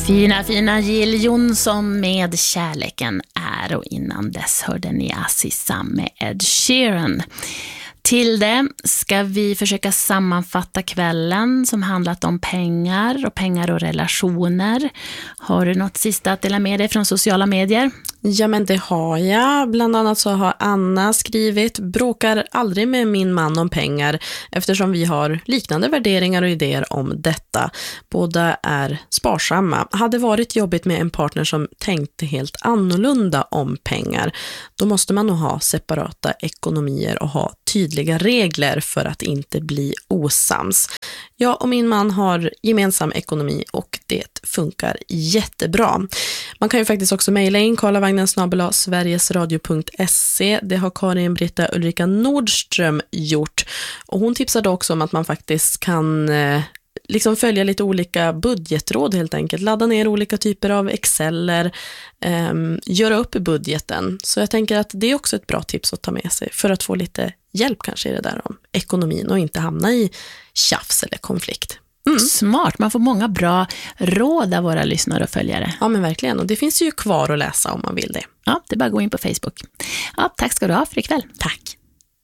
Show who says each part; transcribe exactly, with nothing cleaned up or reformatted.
Speaker 1: Fina, fina Jill Johnson med Kärleken är, och innan dess hörde ni Assisa med Ed Sheeran. Till det ska vi försöka sammanfatta kvällen som handlat om pengar och pengar och relationer. Har du något sista att dela med dig från sociala medier?
Speaker 2: Ja, men det har jag. Bland annat så har Anna skrivit: bråkar aldrig med min man om pengar eftersom vi har liknande värderingar och idéer om detta. Båda är sparsamma. Hade varit jobbigt med en partner som tänkte helt annorlunda om pengar. Då måste man nog ha separata ekonomier och ha tydliga regler för att inte bli osams. Jag och min man har gemensam ekonomi och det funkar jättebra. Man kan ju faktiskt också mejla in karlavagnen snabel-a sverigesradio punkt se. Det har Karin Britta Ulrika Nordström gjort. Och hon tipsade också om att man faktiskt kan eh, liksom följa lite olika budgetråd helt enkelt. Ladda ner olika typer av Exceler, eh, göra upp i budgeten. Så jag tänker att det är också ett bra tips att ta med sig för att få lite hjälp kanske i det där om ekonomin och inte hamna i tjafs eller konflikt.
Speaker 1: Mm. Smart, man får många bra råd av våra lyssnare och följare.
Speaker 2: Ja, men verkligen, och det finns ju kvar att läsa om man vill det.
Speaker 1: Ja, det är bara att gå in på Facebook. Ja, tack ska du ha för ikväll.
Speaker 2: Tack.